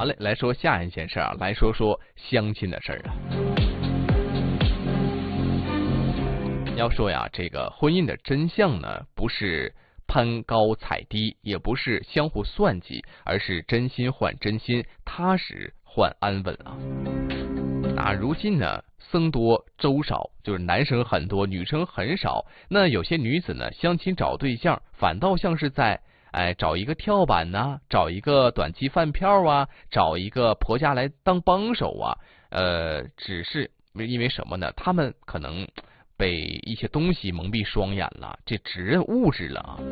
好嘞，来说下一件事啊，来说说相亲的事儿啊。要说呀，这个婚姻的真相呢，不是攀高踩低，也不是相互算计，而是真心换真心，踏实换安稳啊。那如今呢，僧多粥少，就是男生很多，女生很少。那有些女子呢，相亲找对象，反倒像是在找一个跳板呐、找一个短期饭票啊，找一个婆家来当帮手啊。只是因为什么呢？他们可能被一些东西蒙蔽双眼了，这只认物质了啊。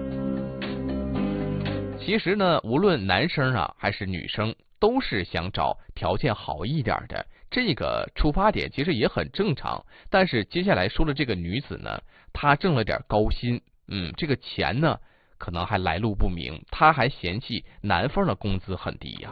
其实呢，无论男生啊还是女生，都是想找条件好一点的。这个出发点其实也很正常，但是接下来说的这个女子呢，她挣了点高薪，这个钱呢可能还来路不明，她还嫌弃男方的工资很低呀。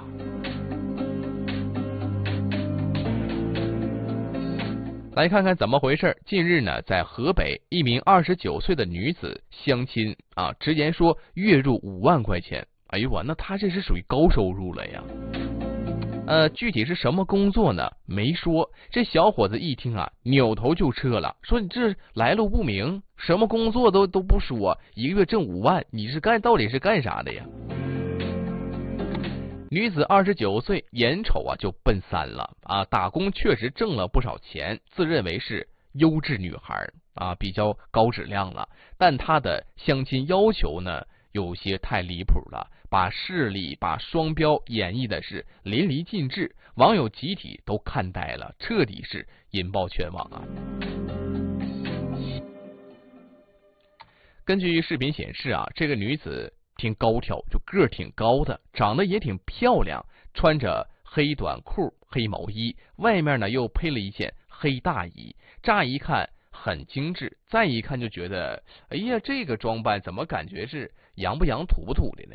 来看看怎么回事。近日呢，在河北，一名29岁的女子相亲啊，直言说月入5万块钱。哎呦我，那她这是属于高收入了呀。具体是什么工作呢？没说。这小伙子一听啊，扭头就撤了，说你这来路不明，什么工作都不说，一个月挣5万，你是到底是干啥的呀？女子29岁，眼瞅啊就奔3了啊，打工确实挣了不少钱，自认为是优质女孩啊，比较高质量了。但她的相亲要求呢，有些太离谱了，把势力、把双标演绎的是淋漓尽致，网友集体都看呆了，彻底是引爆全网啊！根据视频显示啊，这个女子挺高挑，就个儿挺高的，长得也挺漂亮，穿着黑短裤、黑毛衣，外面呢又配了一件黑大衣，乍一看很精致，再一看就觉得，哎呀，这个装扮怎么感觉是洋不洋土不土的呢？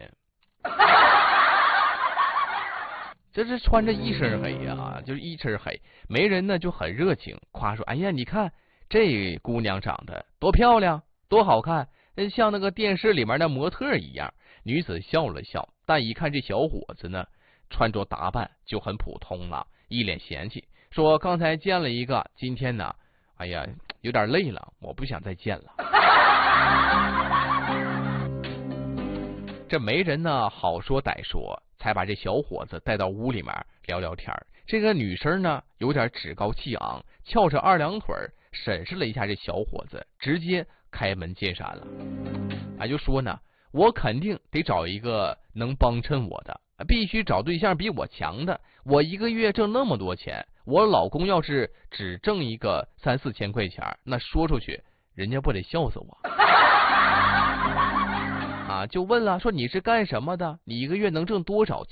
这是穿着一身黑呀，就是一身黑。媒人呢就很热情，夸说：“哎呀，你看这姑娘长得多漂亮，多好看，像那个电视里面的模特一样。”女子笑了笑，但一看这小伙子呢，穿着打扮就很普通了，一脸嫌弃，说：“刚才见了一个，今天呢，哎呀，有点累了，我不想再见了。”这媒人呢好说歹说，才把这小伙子带到屋里面聊聊天。这个女生呢有点趾高气昂，翘着2两腿审视了一下这小伙子，直接开门见山了。就说呢，我肯定得找一个能帮衬我的，必须找对象比我强的。我一个月挣那么多钱，我老公要是只挣一个3、4千块钱，那说出去人家不得笑死我就问了，说你是干什么的？你一个月能挣多少钱？